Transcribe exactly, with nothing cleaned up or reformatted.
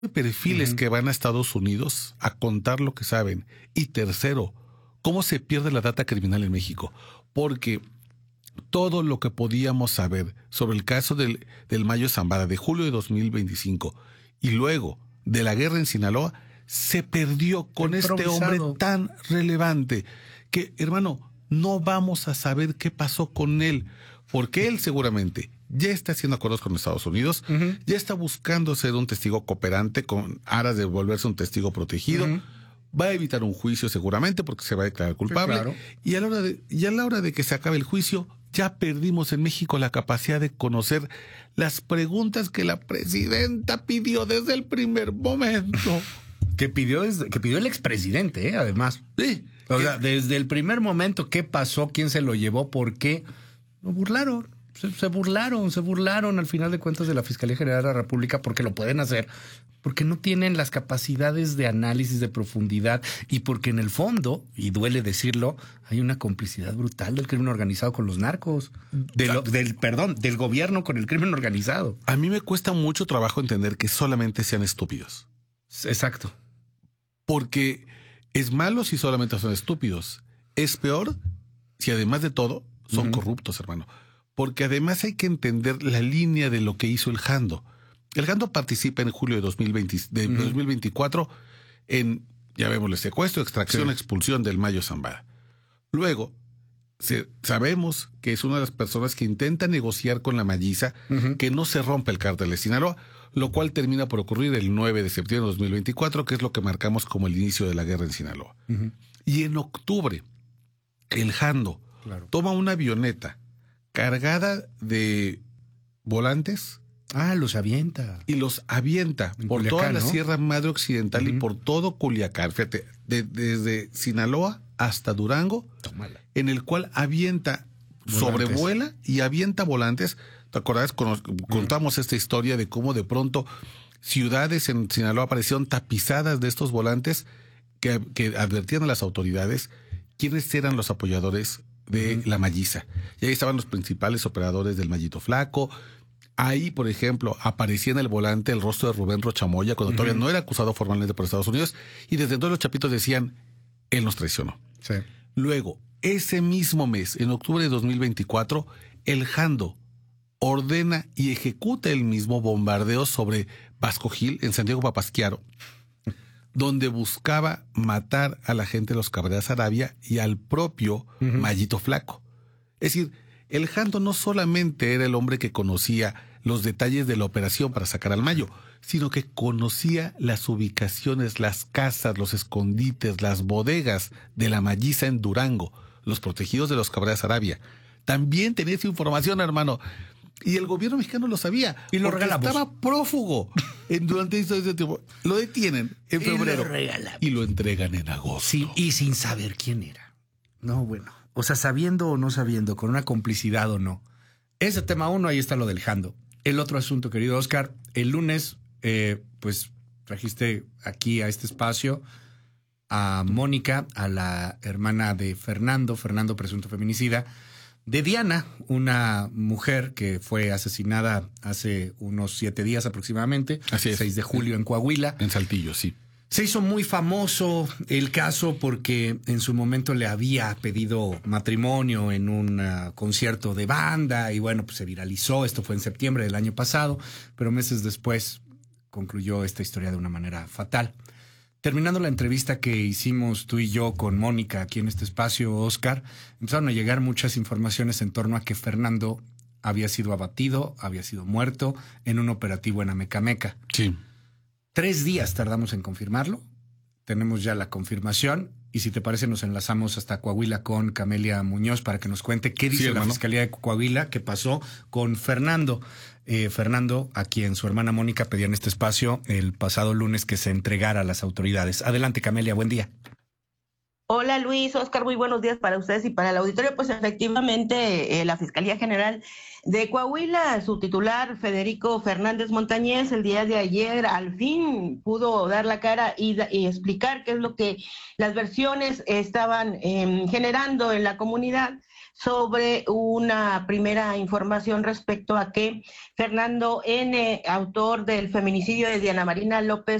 perfiles Uh-huh. que van a Estados Unidos a contar lo que saben. Y tercero, cómo se pierde la data criminal en México. Porque todo lo que podíamos saber sobre el caso del, del Mayo Zambada de julio de dos mil veinticinco y luego de la guerra en Sinaloa se perdió con este hombre tan relevante que, hermano, no vamos a saber qué pasó con él, porque él seguramente ya está haciendo acuerdos con Estados Unidos, uh-huh. ya está buscando ser un testigo cooperante con aras de volverse un testigo protegido, uh-huh. va a evitar un juicio seguramente porque se va a declarar culpable, sí, claro. y, a la hora de, y a la hora de que se acabe el juicio, ya perdimos en México la capacidad de conocer las preguntas que la presidenta pidió desde el primer momento. Que pidió, que pidió el expresidente, ¿eh? Además. Sí. O sea, desde el primer momento, ¿qué pasó? ¿Quién se lo llevó? ¿Por qué? Lo burlaron. Se, se burlaron, se burlaron al final de cuentas de la Fiscalía General de la República porque lo pueden hacer, porque no tienen las capacidades de análisis de profundidad y porque en el fondo, y duele decirlo, hay una complicidad brutal del crimen organizado con los narcos. De lo, del, perdón, del gobierno con el crimen organizado. A mí me cuesta mucho trabajo entender que solamente sean estúpidos. Exacto. Porque es malo si solamente son estúpidos. Es peor si además de todo son uh-huh. corruptos, hermano. Porque además hay que entender la línea de lo que hizo el Jando. El Jando participa en julio de, dos mil veinte, de uh-huh. dos mil veinticuatro en, ya vemos, el secuestro, extracción, sí. expulsión del Mayo Zambada. Luego, se, sabemos que es una de las personas que intenta negociar con la Malliza uh-huh. que no se rompe el cártel de Sinaloa, lo cual termina por ocurrir el nueve de septiembre de dos mil veinticuatro, que es lo que marcamos como el inicio de la guerra en Sinaloa. Uh-huh. Y en octubre, el Jando claro. toma una avioneta cargada de volantes. Ah, los avienta. Y los avienta en por Culiacán, toda la ¿no? Sierra Madre Occidental uh-huh. y por todo Culiacán. Fíjate, de, desde Sinaloa hasta Durango, Tómala. En el cual avienta, volantes. Sobrevuela y avienta volantes. ¿Te acuerdas? Con, contamos uh-huh. esta historia de cómo de pronto ciudades en Sinaloa aparecieron tapizadas de estos volantes que, que advertían a las autoridades quiénes eran los apoyadores de uh-huh. la Malliza. Y ahí estaban los principales operadores del Mallito Flaco. Ahí, por ejemplo, aparecía en el volante el rostro de Rubén Rochamoya cuando uh-huh. todavía no era acusado formalmente por Estados Unidos. Y desde entonces los chapitos decían, él nos traicionó. Sí. Luego, ese mismo mes, en octubre de dos mil veinticuatro, el Jando ordena y ejecuta el mismo bombardeo sobre Vasco Gil en Santiago Papasquiaro, donde buscaba matar a la gente de los Cabreras Arabia y al propio uh-huh. Mallito Flaco. Es decir, el Jando no solamente era el hombre que conocía los detalles de la operación para sacar al Mayo, sino que conocía las ubicaciones, las casas, los escondites, las bodegas de la Malliza en Durango, los protegidos de los Cabreras Arabia. También tenía esa información, hermano. Y el gobierno mexicano lo sabía. Y lo regalamos. Estaba prófugo en, durante ese tiempo. Lo detienen en febrero. Y lo, y lo entregan en agosto. Sí, y sin saber quién era. No, bueno. O sea, sabiendo o no sabiendo, con una complicidad o no. Ese tema uno, ahí está lo del Jando. El otro asunto, querido Oscar, el lunes, eh, pues trajiste aquí a este espacio a Mónica, a la hermana de Fernando, Fernando presunto feminicida, de Diana, una mujer que fue asesinada hace unos siete días aproximadamente, Así es. seis de julio en Coahuila. En Saltillo, sí. Se hizo muy famoso el caso porque en su momento le había pedido matrimonio en un uh, concierto de banda y bueno, pues se viralizó. Esto fue en septiembre del año pasado, pero meses después concluyó esta historia de una manera fatal. Terminando la entrevista que hicimos tú y yo con Mónica aquí en este espacio, Oscar, empezaron a llegar muchas informaciones en torno a que Fernando había sido abatido, había sido muerto en un operativo en Amecameca. Sí. Tres días tardamos en confirmarlo. Tenemos ya la confirmación. Y si te parece, nos enlazamos hasta Coahuila con Camelia Muñoz para que nos cuente qué dice sí, la Fiscalía de Coahuila, qué pasó con Fernando. Eh, Fernando, a quien su hermana Mónica pedía en este espacio el pasado lunes que se entregara a las autoridades. Adelante, Camelia, buen día. Hola Luis, Oscar, muy buenos días para ustedes y para el auditorio. Pues efectivamente eh, la Fiscalía General de Coahuila, su titular Federico Fernández Montañez, el día de ayer al fin pudo dar la cara y, y explicar qué es lo que las versiones estaban eh, generando en la comunidad sobre una primera información respecto a que Fernando N., autor del feminicidio de Diana Marina López